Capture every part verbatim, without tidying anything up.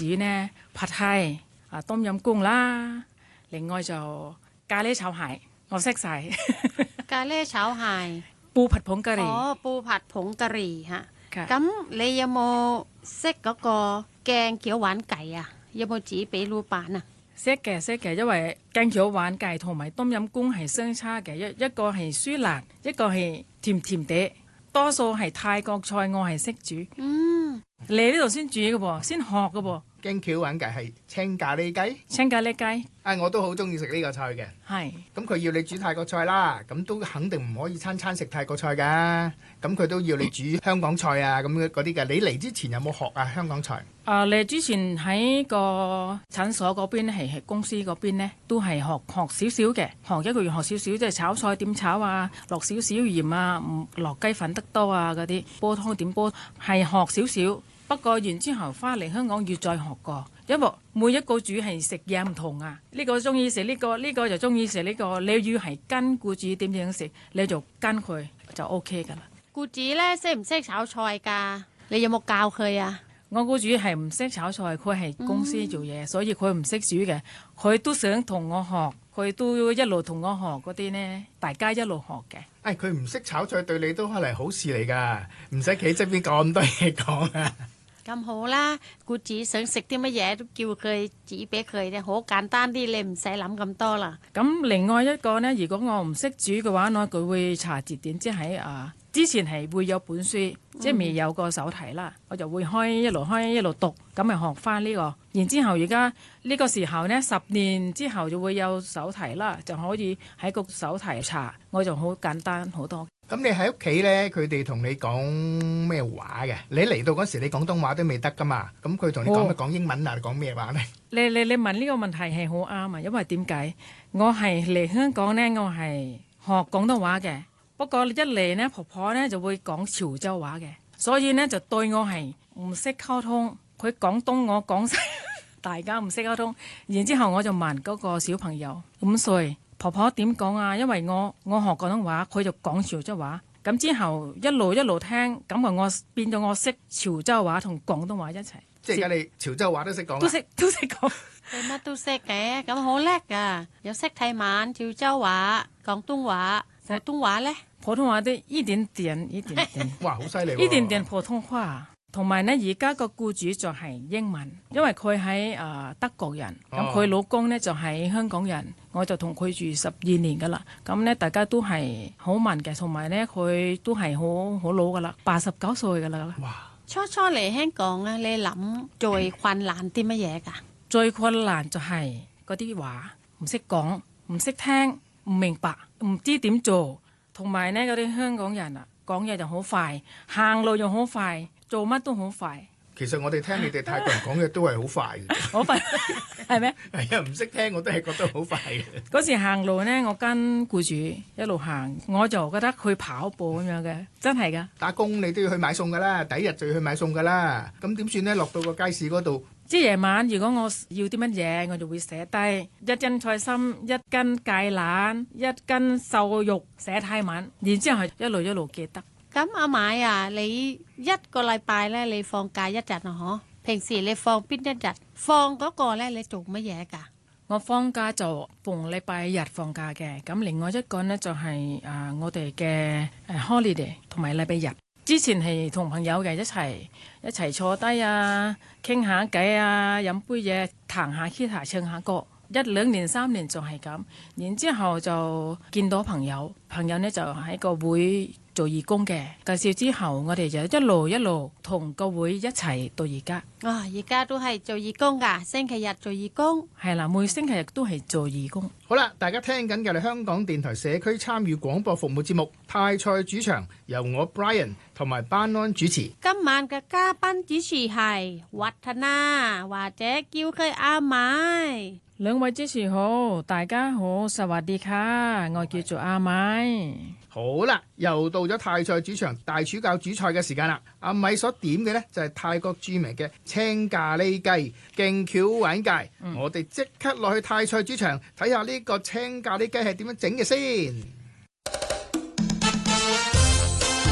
煮呢ผัดไทย啊ต้มยำกุ้ง啦，另外就咖喱炒蟹，我識晒。 咖喱炒蟹， ปูผัดผงกะหรี่哦，ปูผัดผงกะหรี่ฮะค่ะ咁你有冇識嗰個鏡橋玩計啊？有冇指俾老闆啊？ 識嘅識嘅，因為鏡橋玩雞同埋ต้มยำกุ้ง係相差嘅，一一個係酸辣，一個係甜甜地。多數係泰國菜，我係識煮。 嗯， 你呢度先煮嘅噃，先學嘅噃。 京橋玩計係青咖喱雞， 青咖喱雞啊我都好中意食呢個菜嘅。 係咁佢要你煮泰國菜啦，咁都肯定唔可以餐餐食泰國菜㗎。咁佢都要你煮香港菜啊，咁嗰啲嘅。你嚟之前有冇學啊香港菜？ 啊！你之前喺個診所嗰邊係係公司嗰邊呢，都係學學少少嘅，學一個月學少少，即係炒菜點炒啊，落少少鹽啊，唔落雞粉得多啊嗰啲，煲湯點煲係學少少。不過完之後翻嚟香港要再學過，因為每一個煮係食嘢唔同啊。呢個中意食呢個，呢個就中意食呢個。你要係跟僱主點樣食，你就跟佢就 O K 噶啦。 僱主咧識唔識炒菜㗎？你有冇教佢啊？ 我僱主係唔識炒菜，佢係公司做嘢，嗯、所以佢唔識煮嘅。佢都想同我學，佢都一路同我學嗰啲呢，大家一路學嘅。 誒佢唔識炒菜對你都係嚟好事嚟㗎，唔使企側邊咁多嘢講啊！ 咁好啦，僱主想食啲乜嘢都叫佢煮俾佢咧，好簡單啲，你唔使諗咁多啦。 咁另外一個呢，如果我唔識煮嘅話呢，佢會查字典，即係啊，之前係會有本書，即係未有個手提啦，我就會開一路開一路讀，咁咪學翻呢個。然之後而家呢個時候呢，十年之後就會有手提啦，就可以喺個手提查，我就好簡單好多。 咁你喺屋企呢，佢哋同你講咩話嘅？你嚟到嗰時，你廣東話都未得噶嘛？咁佢同你講咩？講英文啊？講咩話呢？ 你你你問呢個問題係好啱啊！因為點解？我係嚟香港呢，我係學廣東話嘅。不過一嚟呢，婆婆呢就會講潮州話嘅，所以呢就對我係唔識溝通。佢廣東我講晒，大家唔識溝通。然之後我就問嗰個小朋友五歲。婆婆點講啊？因為我我學廣東話，佢就講潮州話。咁之後一路一路聽，咁啊我變咗我識潮州話同廣東話一齊。 即係而家你潮州話都識講。 都識都識講。 佢乜都識嘅，咁好叻㗎！又識泰文、潮州話、廣東話、普通話呢？ 普通話啲一點點一點點。 哇！好犀利喎！ 一點點普通話。同埋呢，而家個僱主就係英文，因為佢喺誒德國人，咁佢、哦、老公呢就係、是、香港人，我就同佢住十二年噶啦。咁呢，大家都係好文嘅，同埋呢，佢都係好好老噶啦，八十九歲噶啦。 哇！ 初初嚟香港啊，你諗最困難啲乜嘢㗎？ 最困難就係嗰啲話唔識講，唔識聽，唔明白，唔知點做，同埋呢嗰啲香港人啊講嘢就好快，行路又好快。做乜都好快。 其實我哋聽你哋泰國人講嘢都係好快嘅。 好快係咩？ 係啊，唔識聽我都係覺得好快嘅。 嗰時行路呢，我跟僱主一路行，我就覺得佢跑步咁樣嘅，真係㗎。 打工你都要去買餸㗎啦，第一日就要去買餸㗎啦。咁點算呢？落到個街市嗰度， 即係夜晚，如果我要啲乜嘢，我就會寫低一斤菜心、一斤芥蘭、一斤瘦肉，寫泰文，然之後一路一路記得。 咁阿買啊，你一個禮拜咧，你放假一日啊？嗬，平時你放邊一日？放嗰個咧，你做乜嘢㗎？ 我放假就逢禮拜日放假嘅，咁另外一個呢，就係、是、啊、呃、我哋嘅誒 holiday 同埋禮拜日。之前係同朋友嘅一齊一齊坐低啊，傾下偈啊，飲杯嘢，彈下 guitar 唱下歌。一兩年三年就係咁，然之後就見到朋友，朋友呢就喺個會做義工嘅，介紹之後我哋就一路一路同個會一齊到而家。 啊，而家都係做義工㗎，星期日做義工。 係啦，每星期日都係做義工。 好啦，大家聽緊嘅係香港電台社區參與廣播服務節目《泰菜主場》，由我 Brian 同埋班安主持。 今晚嘅嘉賓主持係วัฒนา，或者叫佢阿買。 兩位主持好，大家好，สวัสดีค่ะ，我叫做阿米。 好啦，又到咗泰菜主場大廚教煮菜嘅時間啦。阿米所點嘅呢，就係、是、泰國著名嘅青咖喱雞勁橋玩界。嗯、我哋即刻落去泰菜主場睇下呢個青咖喱雞係點樣整嘅先。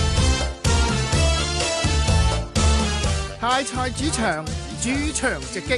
泰菜主場主場直擊。